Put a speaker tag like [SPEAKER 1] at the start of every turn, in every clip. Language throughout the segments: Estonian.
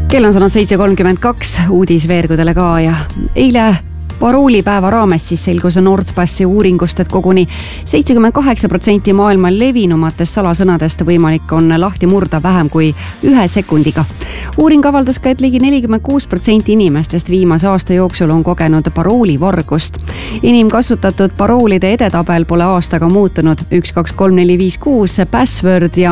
[SPEAKER 1] Kell on saanud 7.32, uudis veergudele ka ja eile paroolipäeva raames siis selgus Nordpassi uuringust, et koguni 78% maailma levinumatest salasõnadest võimalik on lahti murda vähem kui 1 sekundiga. Uuring avaldas ka, et ligi 46% inimestest viimase aasta jooksul on kogenud paroolivargust. Inimkasutatud paroolide edetabel pole aastaga muutunud 123456 password ja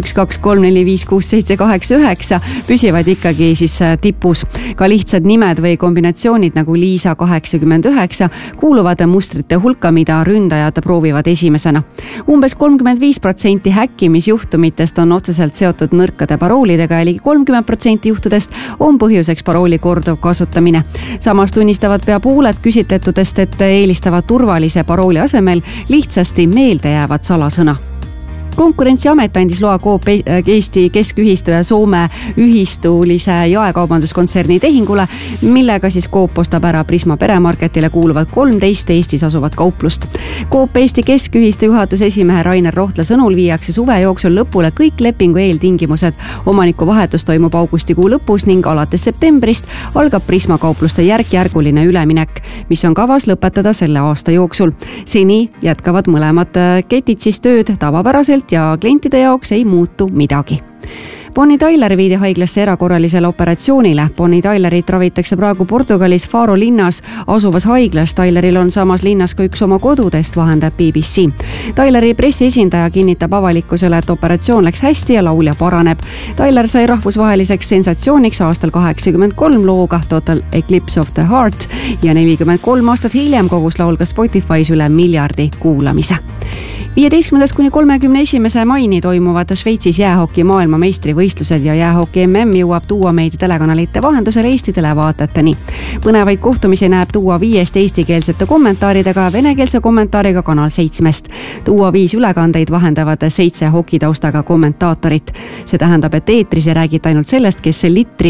[SPEAKER 1] 1234567789 püsivad ikkagi siis tipus. Ka lihtsad nimed või kombinatsioonid nagu Liisa 89 kuuluvad mustrite hulka, mida ründajad proovivad esimesena. Umbes 35% häkkimisjuhtumitest on otseselt seotud nõrkade paroolidega ja ligi 30% juhtudest on põhjuseks parooli korduv kasutamine. Samas tunnistavad pea pooled küsitletudest, et eelistavad turvalise parooli asemel lihtsasti meelde jäävat salasõna. Konkurentsiamet andis loa Coop Eesti Keskühistu ja Soome ühistulise jaekaubanduskontserni tehingule, millega siis Coop ostab ära Prisma peremarketile kuuluvad 13 Eestis asuvat kauplust. Coop Eesti Keskühistu juhatuse esimehe Rainer Rohtla sõnul viiakse suve jooksul lõpule kõik lepingu eeltingimused. Omaniku vahetus toimub augustikuu lõpus ning alates septembrist algab Prisma kaupluste järk-järguline üleminek, mis on kavas lõpetada selle aasta jooksul. Seni jätkavad mõlemad ketid siis tööd tavapäraselt ja klientide jaoks ei muutu midagi. Bonnie Tyler viidi haiglasse erakorralisele operatsioonile. Bonnie Tylerit ravitakse praegu Portugalis Faro linnas asuvas haiglas. Tyleril on samas linnas ka üks oma kodudest, vahendab BBC. Tyleri pressiesindaja kinnitab avalikkusele, et operatsioon läks hästi ja laulja paraneb. Tyler sai rahvusvaheliseks sensatsiooniks aastal 83 looga Total Eclipse of the Heart ja 43 aastat hiljem kogus laul ka Spotify's üle 1 miljardi kuulamise. 15. kuni 31. maini toimuvad Šveitsis jäähoki maailmameistrivõistlused ja jäähoki MM jõuab tuua meid telekanalite vahendusel Eesti televaatajateni. Põnevaid kohtumisi näeb tuua 5 eestikeelsete kommentaaridega ja venekeelse kommentaariga Kanal 7. Tuua 5 ülekandeid vahendavad 7 hokitaustaga kommentaatorit. See tähendab, et eetris ei räägita ainult sellest, kes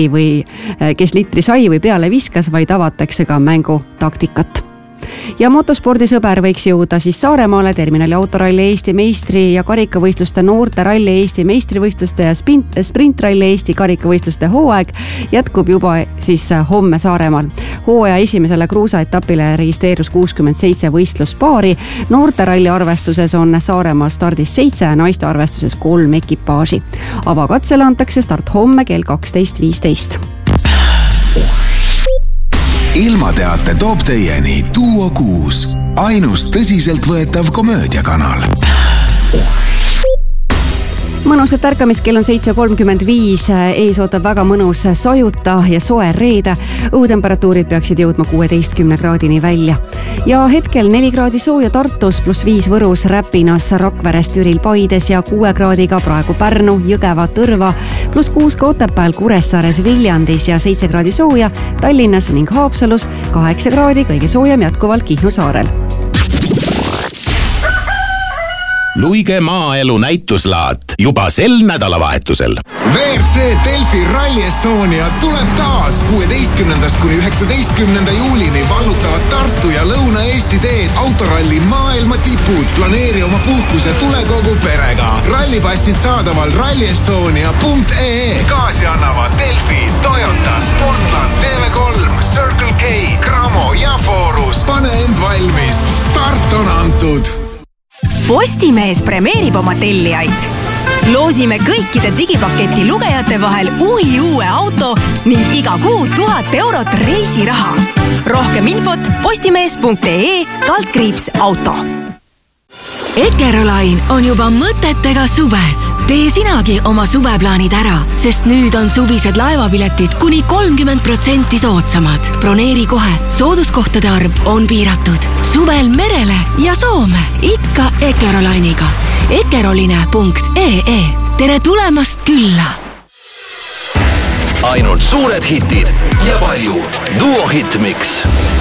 [SPEAKER 1] litri sai või peale viskas, vaid avatakse ka mängu taktikat. Ja motospordisõber võiks jõuda siis Saaremaale. Terminali autoralli Eesti meistri ja karikavõistluste, noorte ralli Eesti meistrivõistluste ja sprintralli Eesti karikavõistluste hooaeg jätkub juba siis homme Saaremaal. Hooaja esimesele kruusaetapile registreerus 67 võistluspaari. Noorte ralli arvestuses on Saaremaal stardis 7, naiste arvestuses 3 ekipaaži. Avakatsele antakse start homme kell 12.15.
[SPEAKER 2] Ilmateate toob teieni Duo 6, ainus tõsiselt võetav komöödiakanal.
[SPEAKER 1] Mõnusat ärkamist, kell on 7.35, ees ootab väga mõnus sajuta ja soe reede. Õhutemperatuurid peaksid jõudma 16 kraadini välja. Ja hetkel 4 kraadi sooja Tartus, +5 Võrus, Räpinas, Rakveres, Türil, Paides ja 6 kraadiga praegu Pärnu, Jõgeva, Tõrva, +6 ka Otepääl, Kuressaares, Viljandis ja 7 kraadi sooja Tallinnas ning Haapsalus, 8 kraadi kõige soojem jätkuvalt Kihnu saarel.
[SPEAKER 3] Luige maaelu näituslaat juba sel nädalavahetusel.
[SPEAKER 2] WRC Delfi Rally Estonia tuleb taas 16. kuni 19. juulini vallutavad Tartu ja Lõuna-Eesti teed autoralli maailma tipud. Planeeri oma puhkus ja tule kogu perega. Rallipassid saadaval rallyestonia.ee. Gaasi annavad Delfi, Toyota, Sportland, TV3, Circle K, Cramo ja Forus. Pane end valmis. Start on antud.
[SPEAKER 4] Postimees premeerib oma tellijaid. Loosime kõikide digipaketi lugejate vahel uue auto ning iga kuu 1000 eurot reisiraha. Rohkem infot postimees.ee/auto.
[SPEAKER 5] Eckerolain on juba mõtetega suves. Tee sinagi oma suveplaanid ära, sest nüüd on suvised laevapiletid kuni 30% soodsamad. Broneeri kohe, sooduskohtade arv on piiratud. Suvel merele ja Soome, ikka Eckerolainiga. Eckeroline.ee. Tere tulemast külla!
[SPEAKER 3] Ainult suured hitid ja palju Duo Hitmix.